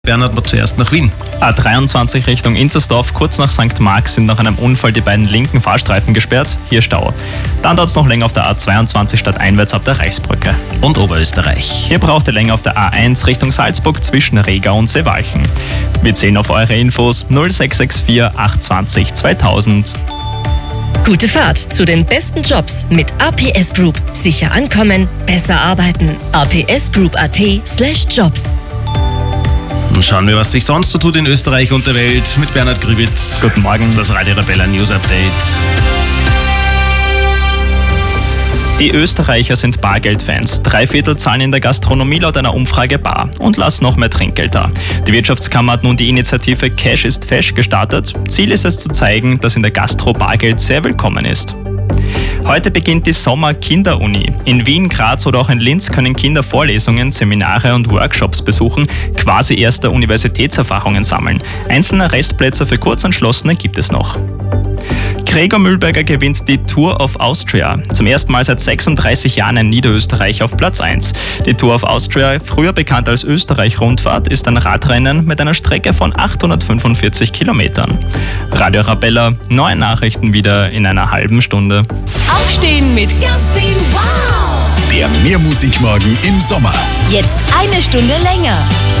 Bernhard war zuerst nach Wien. A23 Richtung Inzersdorf, kurz nach St. Mark sind nach einem Unfall die beiden linken Fahrstreifen gesperrt. Hier Stau. Dann dauert es noch länger auf der A22 stadteinwärts ab der Reichsbrücke. Und Oberösterreich. Hier braucht ihr länger auf der A1 Richtung Salzburg zwischen Riga und Seewalchen. Wir zählen auf eure Infos 0664 820 2000. Gute Fahrt zu den besten Jobs mit APS Group. Sicher ankommen, besser arbeiten. apsgroup.at/jobs. Und schauen wir, was sich sonst so tut in Österreich und der Welt mit Bernhard Grübitz. Guten Morgen. Das Radio Arabella News Update. Die Österreicher sind Bargeldfans. 3/4 zahlen in der Gastronomie laut einer Umfrage bar und lassen noch mehr Trinkgeld da. Die Wirtschaftskammer hat nun die Initiative Cash is Fesch gestartet. Ziel ist es zu zeigen, dass in der Gastro Bargeld sehr willkommen ist. Heute beginnt die Sommer-Kinderuni. In Wien, Graz oder auch in Linz können Kinder Vorlesungen, Seminare und Workshops besuchen, quasi erste Universitätserfahrungen sammeln. Einzelne Restplätze für Kurzentschlossene gibt es noch. Gregor Mühlberger gewinnt die Tour of Austria. Zum ersten Mal seit 36 Jahren ein Niederösterreich auf Platz 1. Die Tour of Austria, früher bekannt als Österreich-Rundfahrt, ist ein Radrennen mit einer Strecke von 845 Kilometern. Radio Arabella, neue Nachrichten wieder in einer halben Stunde. Aufstehen mit ganz viel Wow! Der Mehrmusikmorgen im Sommer. Jetzt eine Stunde länger.